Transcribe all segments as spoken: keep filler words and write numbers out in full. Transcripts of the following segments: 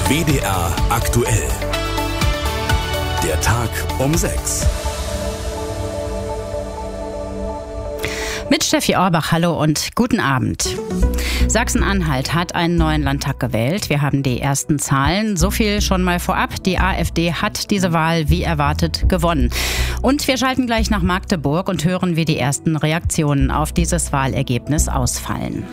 W D R aktuell. Der Tag um sechs. Mit Steffi Orbach, hallo und guten Abend. Sachsen-Anhalt hat einen neuen Landtag gewählt. Wir haben die ersten Zahlen. So viel schon mal vorab. Die AfD hat diese Wahl wie erwartet gewonnen. Und wir schalten gleich nach Magdeburg und hören, wie die ersten Reaktionen auf dieses Wahlergebnis ausfallen.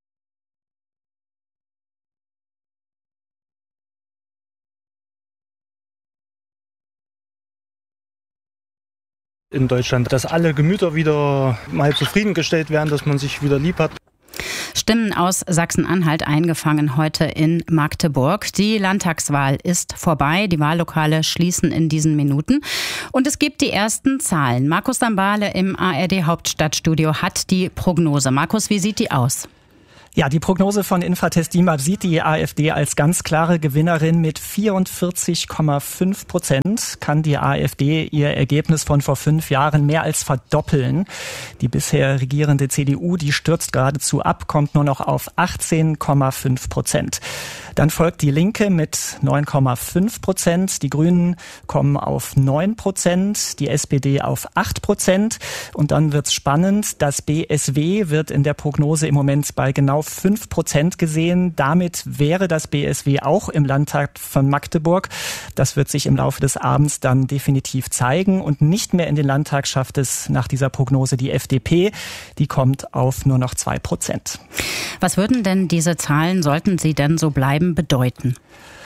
In Deutschland, dass alle Gemüter wieder mal zufriedengestellt werden, dass man sich wieder lieb hat. Stimmen aus Sachsen-Anhalt eingefangen heute in Magdeburg. Die Landtagswahl ist vorbei. Die Wahllokale schließen in diesen Minuten. Und es gibt die ersten Zahlen. Markus Sambale im A R D Hauptstadtstudio hat die Prognose. Markus, wie sieht die aus? Ja, die Prognose von Infratest DIMAP sieht die AfD als ganz klare Gewinnerin. Mit vierundvierzig Komma fünf Prozent kann die AfD ihr Ergebnis von vor fünf Jahren mehr als verdoppeln. Die bisher regierende C D U, die stürzt geradezu ab, kommt nur noch auf achtzehn Komma fünf Prozent. Dann folgt die Linke mit neun Komma fünf Prozent. Die Grünen kommen auf neun Prozent, die S P D auf acht Prozent. Und dann wird's spannend. Das B S W wird in der Prognose im Moment bei genau fünf Prozent gesehen. Damit wäre das B S W auch im Landtag von Magdeburg. Das wird sich im Laufe des Abends dann definitiv zeigen. Und nicht mehr in den Landtag schafft es nach dieser Prognose die F D P. Die kommt auf nur noch zwei Prozent. Was würden denn diese Zahlen, sollten sie denn so bleiben, bedeuten?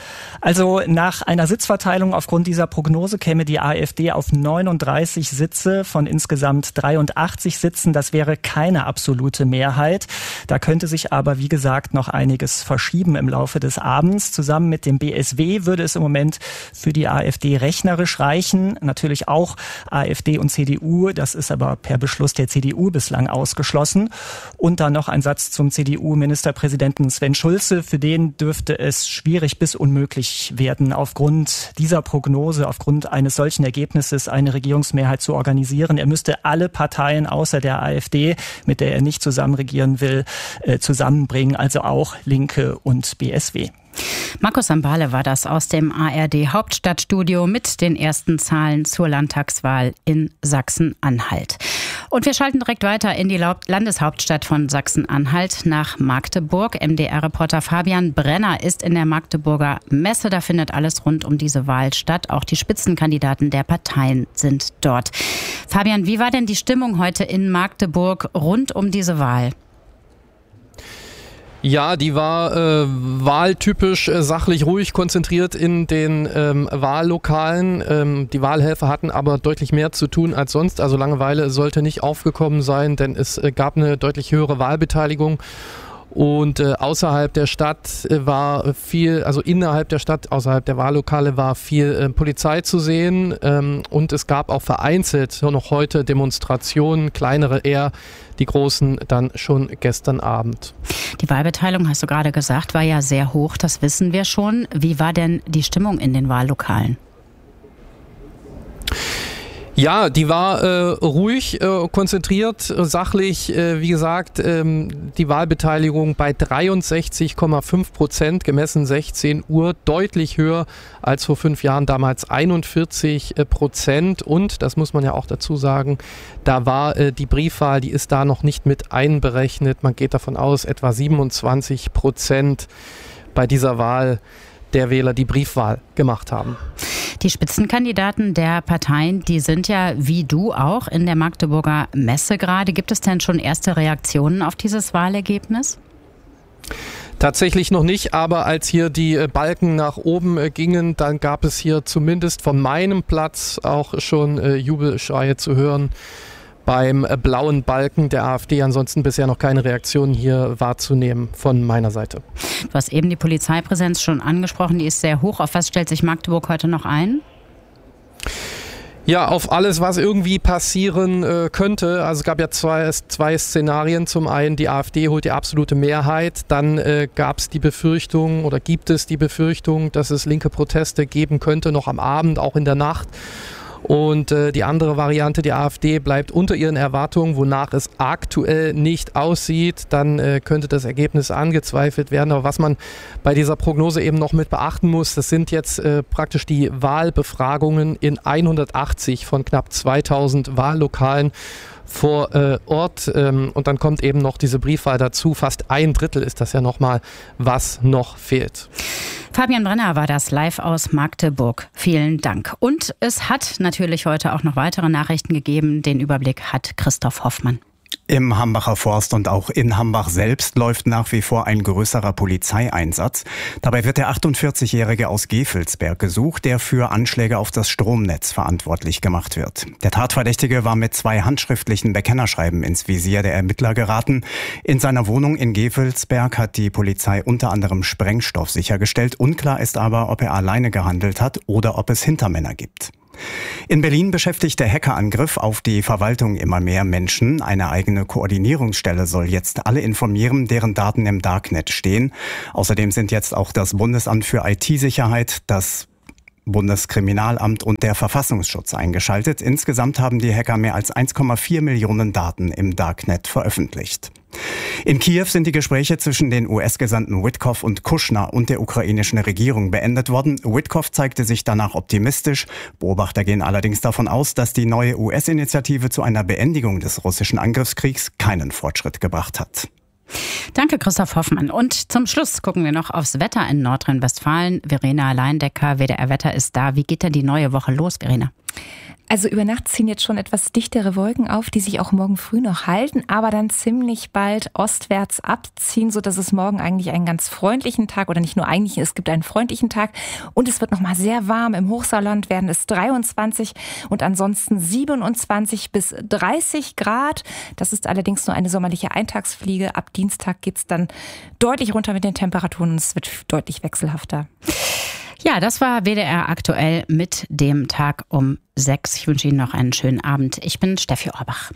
Also nach einer Sitzverteilung aufgrund dieser Prognose käme die AfD auf neununddreißig Sitze von insgesamt dreiundachtzig Sitzen. Das wäre keine absolute Mehrheit. Da könnte sich aber, wie gesagt, noch einiges verschieben im Laufe des Abends. Zusammen mit dem B S W würde es im Moment für die AfD rechnerisch reichen. Natürlich auch AfD und C D U. Das ist aber per Beschluss der C D U bislang ausgeschlossen. Und dann noch ein Satz zum C D U-Ministerpräsidenten Sven Schulze. Für den dürfte es schwierig bis unmöglich werden, aufgrund dieser Prognose, aufgrund eines solchen Ergebnisses eine Regierungsmehrheit zu organisieren. Er müsste alle Parteien außer der AfD, mit der er nicht zusammen regieren will, zusammenbringen, also auch Linke und B S W. Markus Sambale war das aus dem A R D Hauptstadtstudio mit den ersten Zahlen zur Landtagswahl in Sachsen-Anhalt. Und wir schalten direkt weiter in die Landeshauptstadt von Sachsen-Anhalt nach Magdeburg. M D R-Reporter Fabian Brenner ist in der Magdeburger Messe. Da findet alles rund um diese Wahl statt. Auch die Spitzenkandidaten der Parteien sind dort. Fabian, wie war denn die Stimmung heute in Magdeburg rund um diese Wahl? Ja, die war äh, wahltypisch äh, sachlich ruhig konzentriert in den ähm, Wahllokalen. Ähm, die Wahlhelfer hatten aber deutlich mehr zu tun als sonst. Also Langeweile sollte nicht aufgekommen sein, denn es äh, gab eine deutlich höhere Wahlbeteiligung. Und äh, außerhalb der Stadt äh, war viel, also innerhalb der Stadt, außerhalb der Wahllokale war viel äh, Polizei zu sehen. Ähm, und es gab auch vereinzelt noch heute Demonstrationen, kleinere eher, die großen dann schon gestern Abend. Die Wahlbeteiligung, hast du gerade gesagt, war ja sehr hoch, das wissen wir schon. Wie war denn die Stimmung in den Wahllokalen? Ja, die war äh, ruhig, äh, konzentriert, äh, sachlich, äh, wie gesagt, ähm, die Wahlbeteiligung bei dreiundsechzig Komma fünf Prozent, gemessen sechzehn Uhr, deutlich höher als vor fünf Jahren, damals einundvierzig Prozent. Und, das muss man ja auch dazu sagen, da war äh, die Briefwahl, die ist da noch nicht mit einberechnet. Man geht davon aus, etwa siebenundzwanzig Prozent bei dieser Wahl der Wähler die Briefwahl gemacht haben. Die Spitzenkandidaten der Parteien, die sind ja wie du auch in der Magdeburger Messe gerade. Gibt es denn schon erste Reaktionen auf dieses Wahlergebnis? Tatsächlich noch nicht, aber als hier die Balken nach oben gingen, dann gab es hier zumindest von meinem Platz auch schon Jubelschreie zu hören beim blauen Balken der AfD. Ansonsten bisher noch keine Reaktion hier wahrzunehmen von meiner Seite. Du hast eben die Polizeipräsenz schon angesprochen, die ist sehr hoch. Auf was stellt sich Magdeburg heute noch ein? Ja, auf alles, was irgendwie passieren äh, könnte. Also es gab ja zwei, zwei Szenarien. Zum einen, die AfD holt die absolute Mehrheit. Dann äh, gab es die Befürchtung oder gibt es die Befürchtung, dass es linke Proteste geben könnte, noch am Abend, auch in der Nacht. Und äh, die andere Variante, die AfD bleibt unter ihren Erwartungen, wonach es aktuell nicht aussieht. Dann äh, könnte das Ergebnis angezweifelt werden. Aber was man bei dieser Prognose eben noch mit beachten muss, das sind jetzt äh, praktisch die Wahlbefragungen in hundertachtzig von knapp zweitausend Wahllokalen vor äh, Ort, ähm, und dann kommt eben noch diese Briefwahl dazu. Fast ein Drittel ist das ja nochmal, was noch fehlt. Fabian Brenner war das live aus Magdeburg. Vielen Dank. Und es hat natürlich heute auch noch weitere Nachrichten gegeben. Den Überblick hat Christoph Hoffmann. Im Hambacher Forst und auch in Hambach selbst läuft nach wie vor ein größerer Polizeieinsatz. Dabei wird der achtundvierzigjährige aus Gevelsberg gesucht, der für Anschläge auf das Stromnetz verantwortlich gemacht wird. Der Tatverdächtige war mit zwei handschriftlichen Bekennerschreiben ins Visier der Ermittler geraten. In seiner Wohnung in Gevelsberg hat die Polizei unter anderem Sprengstoff sichergestellt. Unklar ist aber, ob er alleine gehandelt hat oder ob es Hintermänner gibt. In Berlin beschäftigt der Hackerangriff auf die Verwaltung immer mehr Menschen. Eine eigene Koordinierungsstelle soll jetzt alle informieren, deren Daten im Darknet stehen. Außerdem sind jetzt auch das Bundesamt für I T-Sicherheit, das Bundeskriminalamt und der Verfassungsschutz eingeschaltet. Insgesamt haben die Hacker mehr als eins Komma vier Millionen Daten im Darknet veröffentlicht. In Kiew sind die Gespräche zwischen den U S-Gesandten Witkow und Kushner und der ukrainischen Regierung beendet worden. Witkow zeigte sich danach optimistisch. Beobachter gehen allerdings davon aus, dass die neue U S-Initiative zu einer Beendigung des russischen Angriffskriegs keinen Fortschritt gebracht hat. Danke, Christoph Hoffmann. Und zum Schluss gucken wir noch aufs Wetter in Nordrhein-Westfalen. Verena Leindecker, W D R Wetter ist da. Wie geht denn die neue Woche los, Verena? Also über Nacht ziehen jetzt schon etwas dichtere Wolken auf, die sich auch morgen früh noch halten, aber dann ziemlich bald ostwärts abziehen, so dass es morgen eigentlich einen ganz freundlichen Tag, oder nicht nur eigentlich, es gibt einen freundlichen Tag, und es wird nochmal sehr warm. Im Hochsauerland werden es dreiundzwanzig und ansonsten siebenundzwanzig bis dreißig Grad. Das ist allerdings nur eine sommerliche Eintagsfliege. Ab Dienstag geht's dann deutlich runter mit den Temperaturen und es wird deutlich wechselhafter. Ja, das war W D R aktuell mit dem Tag um sechs. Ich wünsche Ihnen noch einen schönen Abend. Ich bin Steffi Orbach.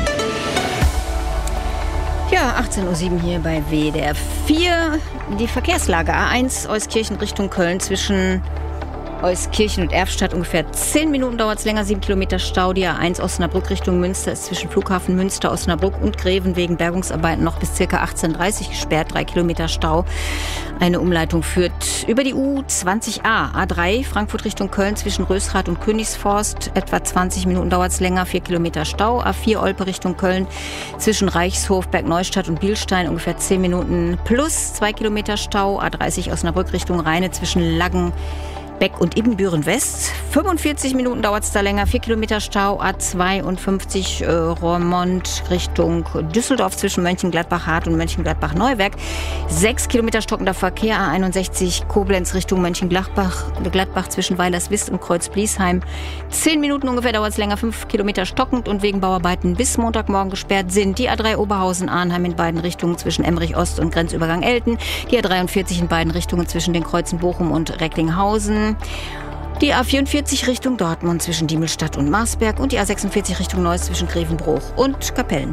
Ja, achtzehn Uhr sieben hier bei W D R vier. Die Verkehrslage A eins Euskirchen Richtung Köln zwischen Euskirchen und Erftstadt ungefähr zehn Minuten dauert es länger, sieben Kilometer Stau. Die A eins Osnabrück Richtung Münster ist zwischen Flughafen Münster, Osnabrück und Greven wegen Bergungsarbeiten noch bis ca. achtzehn Uhr dreißig gesperrt, drei Kilometer Stau. Eine Umleitung führt über die U zwanzig A, A drei Frankfurt Richtung Köln zwischen Rösrath und Königsforst, etwa zwanzig Minuten dauert es länger, vier Kilometer Stau. A vier Olpe Richtung Köln zwischen Reichshof, Bergneustadt und Bielstein ungefähr zehn Minuten plus zwei Kilometer Stau. A dreißig Osnabrück Richtung Rheine zwischen Laggen, Beck und Ibbenbüren West. fünfundvierzig Minuten dauert es da länger, vier Kilometer Stau. A zweiundfünfzig äh, Roermond Richtung Düsseldorf zwischen Mönchengladbach-Hart und Mönchengladbach-Neuwerk. sechs Kilometer stockender Verkehr. A einundsechzig Koblenz Richtung Mönchengladbach Gladbach zwischen Weilerswist und Kreuzbliesheim. zehn Minuten ungefähr dauert es länger, fünf Kilometer stockend und wegen Bauarbeiten bis Montagmorgen gesperrt sind die A drei Oberhausen-Arnheim in beiden Richtungen zwischen Emmerich Ost und Grenzübergang Elten. Die A dreiundvierzig in beiden Richtungen zwischen den Kreuzen Bochum und Recklinghausen. Die A vierundvierzig Richtung Dortmund zwischen Diemelstadt und Marsberg und die A sechsundvierzig Richtung Neuss zwischen Grevenbruch und Kapellen.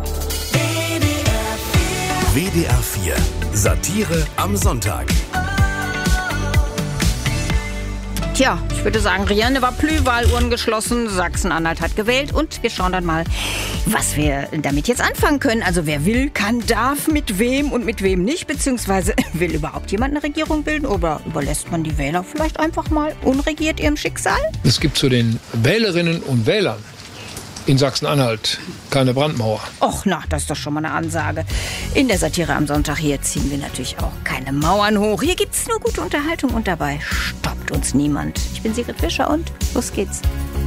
W D R vier. Satire am Sonntag. Tja, ich würde sagen, rien ne va plus, Wahluhren geschlossen, Sachsen-Anhalt hat gewählt und wir schauen dann mal, was wir damit jetzt anfangen können. Also wer will, kann, darf, mit wem und mit wem nicht, beziehungsweise will überhaupt jemand eine Regierung bilden oder überlässt man die Wähler vielleicht einfach mal unregiert ihrem Schicksal? Es gibt zu den Wählerinnen und Wählern in Sachsen-Anhalt keine Brandmauer. Och, na, das ist doch schon mal eine Ansage. In der Satire am Sonntag hier ziehen wir natürlich auch keine Mauern hoch. Hier gibt's nur gute Unterhaltung und dabei stoppt uns niemand. Ich bin Sigrid Fischer und los geht's.